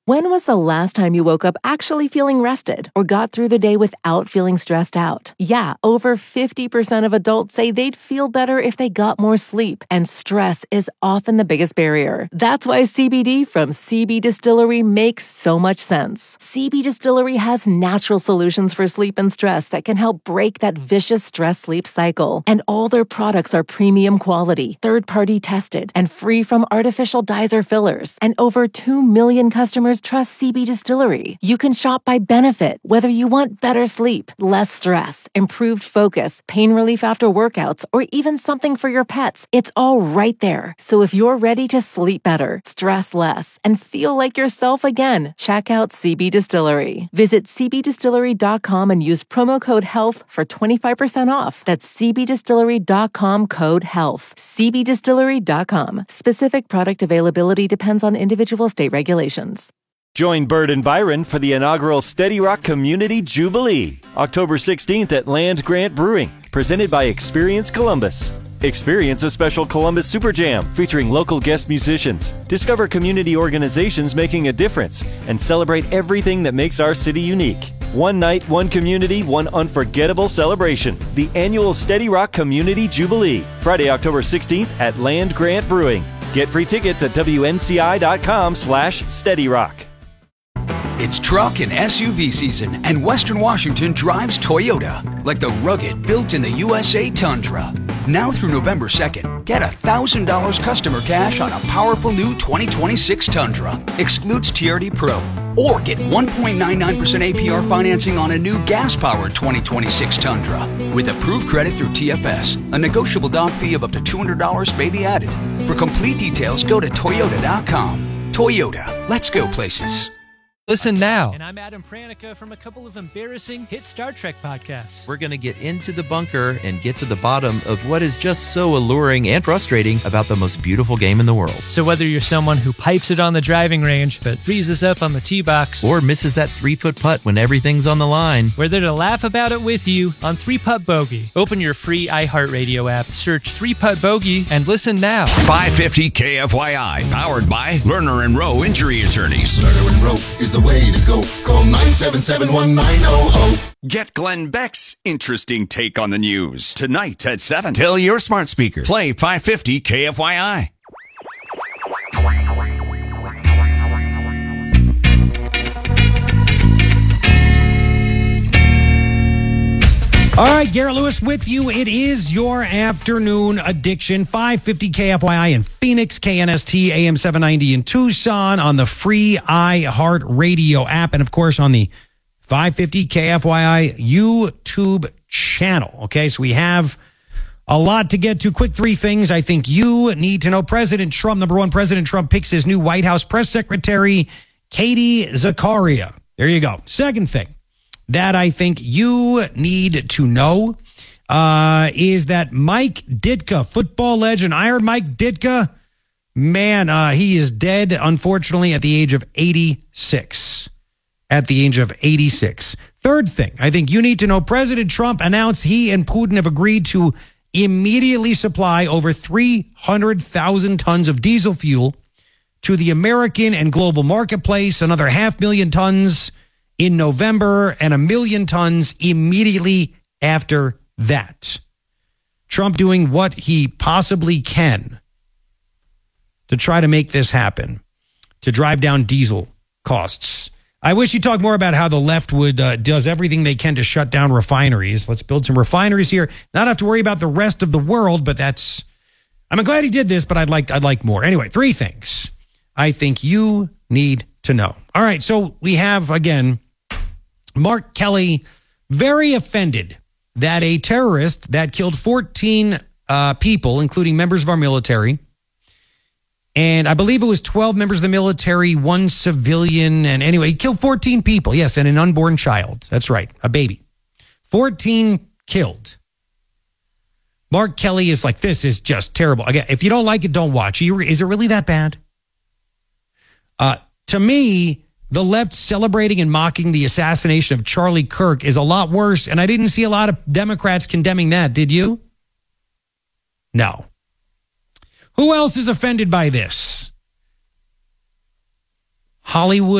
When was the last time you woke up actually feeling rested or got through the day without feeling stressed out? Yeah, over 50% of adults say they'd feel better if they got more sleep, and stress is often the biggest barrier. That's why CBD from CB Distillery makes so much sense. CB Distillery has natural solutions for sleep and stress that can help break that vicious stress-sleep cycle. And all their products are premium quality, third-party tested, and free from artificial dyes or fillers. And over 2 million customers trust CB Distillery. You can shop by benefit, whether you want better sleep, less stress, improved focus, pain relief after workouts, or even something for your pets. It's all right there. So if you're ready to sleep better, stress less, and feel like yourself again, check out CB Distillery. Visit cbdistillery.com and use promo code HEALTH for 25% off. That's cbdistillery.com code HEALTH. cbdistillery.com. Specific product availability depends on individual state regulations. Join Bird and Byron for the inaugural Steady Rock Community Jubilee, October 16th at Land Grant Brewing, presented by Experience Columbus. Experience a special Columbus Super Jam featuring local guest musicians, discover community organizations making a difference, and celebrate everything that makes our city unique. One night, one community, one unforgettable celebration. The annual Steady Rock Community Jubilee, Friday, October 16th at Land Grant Brewing. Get free tickets at WNCI.com/SteadyRock. It's truck and SUV season, and Western Washington drives Toyota, like the rugged, built-in-the-USA Tundra. Now through November 2nd, get $1,000 customer cash on a powerful new 2026 Tundra. Excludes TRD Pro. Or get 1.99% APR financing on a new gas-powered 2026 Tundra. With approved credit through TFS, a negotiable down fee of up to $200 may be added. For complete details, go to Toyota.com. Toyota, let's go places. Listen now. And I'm Adam Pranica from a couple of embarrassing hit Star Trek podcasts. We're going to get into the bunker and get to the bottom of what is just so alluring and frustrating about the most beautiful game in the world. So whether you're someone who pipes it on the driving range but freezes up on the tee box, or misses that 3-foot putt when everything's on the line, we're there to laugh about it with you on 3-Putt Bogey. Open your free iHeartRadio app, search 3-Putt Bogey, and listen now. 550 KFYI, powered by Lerner and Rowe Injury Attorneys. Lerner and Rowe is the way to go. Call 977-1900. Get Glenn Beck's interesting take on the news tonight at 7. Tell your smart speaker. Play 550 KFYI. All right, Garrett Lewis with you. It is your afternoon addiction. 550 KFYI in Phoenix, KNST, AM 790 in Tucson, on the free iHeartRadio app, and of course on the 550 KFYI YouTube channel. Okay, so we have a lot to get to. Quick 3 things I think you need to know. President Trump, number 1, President Trump picks his new White House press secretary, Katie Zakaria. There you go. Second thing that I think you need to know is that Mike Ditka, football legend, Iron Mike Ditka, man, he is dead, unfortunately, at the age of 86. At the age of 86. Third thing I think you need to know, President Trump announced he and Putin have agreed to immediately supply over 300,000 tons of diesel fuel to the American and global marketplace, another 500,000 tons in November, and 1 million tons immediately after that. Trump doing what he possibly can to try to make this happen, to drive down diesel costs. I wish you talked more about how the left does everything they can to shut down refineries. Let's build some refineries here. Not have to worry about the rest of the world, but I'm glad he did this, but I'd like more. Anyway, 3 things I think you need to know. All right, so we have, again, Mark Kelly very offended that a terrorist that killed 14 people, including members of our military, and I believe it was 12 members of the military, 1 civilian, and anyway, he killed 14 people, yes, and an unborn child. That's right, a baby. 14 killed. Mark Kelly is like, this is just terrible. Again, if you don't like it, don't watch. Is it really that bad? To me, the left celebrating and mocking the assassination of Charlie Kirk is a lot worse, and I didn't see a lot of Democrats condemning that, did you? No. Who else is offended by this? Hollywood